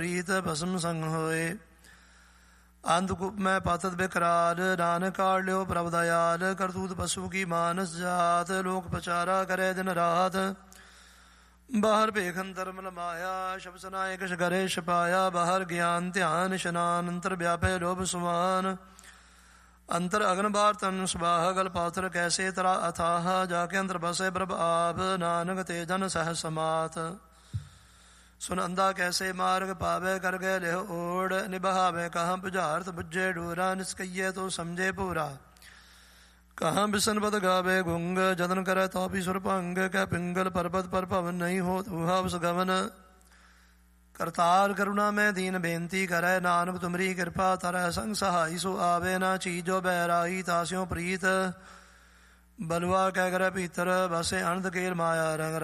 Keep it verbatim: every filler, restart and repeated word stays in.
ਪ੍ਰੀਤ ਭਸਮ ਸੰਗ ਹੋਏ। ਅੰਧਕੂਪ ਮੈਂ ਪਾਤਤ ਬਿਕਰਾਲ ਨਾਨਕ ਕਾੜ ਲਿਓ ਪ੍ਰਭ ਦਇਆਲ। ਕਰਤੂਤ ਪਸ਼ੂ ਕੀ ਮਾਨਸ ਜਾਤ ਲੋਕ ਪਚਾਰਾ ਕਰੇ ਦਿਨ ਰਾਤ। ਬਾਹਰ ਭੇਖ ਅੰਤਰ ਮਲ ਮਾਇਆ ਸ਼ਬ ਸੁਨਾਏ ਕਿਛ ਕਰੇ ਛਪਾਇਆ। ਬਾਹਰ ਗਿਆਨ ਧਿਆਨ ਇਸ਼ਨਾਨ ਅੰਤਰ ਵਿਆਪੇ ਲੋਭ ਸੁਮਾਨ। ਅੰਤਰ ਅਗਨ ਬਾਰ ਤਨ ਸੁਬਾਹ ਗਲ ਪਾਤਰ ਕੈਸੇ ਤਰਾ ਅਥਾਹ। ਜਾ ਕੇ ਅੰਦਰ ਬਸੇ ਪ੍ਰਭ ਆਪ ਨਾਨਕ ਤੇ ਜਨ ਸਹਿ ਸਮਾਤ। ਸੁਨ ਅੰਧਾ ਕੈਸੇ ਮਾਰਗ ਪਾਵੇ ਕਰ ਗਏ ਲਿਹ ਓੜ। ਨਿਬਹਾਵੇ ਕਹਾਂ ਬੁਝਾਰਤ ਬੁੱਝੇ ਡੋਰਾ ਨਿਸਕਈਏ ਤੋ ਸਮਝੇ ਪੂਰਾ। ਕਹਾਂ ਬਿਸਨ ਬਦ ਗਾਵੇ ਗੁੰਗ ਜਤਨ ਕਰੇ ਤਾਪੀ ਸੁਰ ਭੰਗ। ਕਹਿ ਪਿੰਗਲ ਪਰਬਤ ਪਰ ਭਵਨ ਨਹੀਂ ਹੋਤ ਉਹਾ ਉਸ ਗਵਨ। ਕਰਤਾਰ ਕਰੁਣਾ ਮੈਂ ਦੀਨ ਬੇਨਤੀ ਕਰੈ ਨਾਨਕ ਤੁਮਰੀ ਕਿਰਪਾ ਤਰੈ। ਸੰਗ ਸਹਾਈ ਸੋ ਆਵੇ ਨਾ ਚੀਜੋ ਬਹਿਰਾਈ ਤਾਸਿਓ ਪ੍ਰੀਤ। ਬਲਵਾ ਕਹਿ ਕਰੈ ਭੀਤਰ ਬਸੇ ਅਨੰਦ ਕੇਲ ਮਾਇਆ ਰੰਗ।